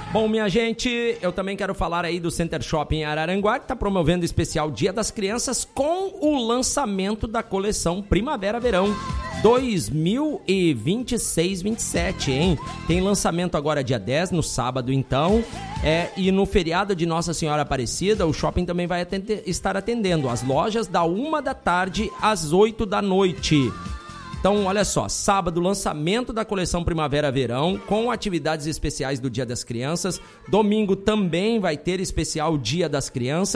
Bom, minha gente, eu também quero falar aí do Center Shopping Araranguá, que está promovendo o especial Dia das Crianças com o lançamento da coleção Primavera-Verão 2026-27, hein? Tem lançamento agora dia 10, no sábado, então. E no feriado de Nossa Senhora Aparecida, o shopping também vai estar atendendo as lojas da 13h às 20h. Então, olha só, sábado, lançamento da coleção Primavera-Verão, com atividades especiais do Dia das Crianças. Domingo também vai ter especial Dia das Crianças.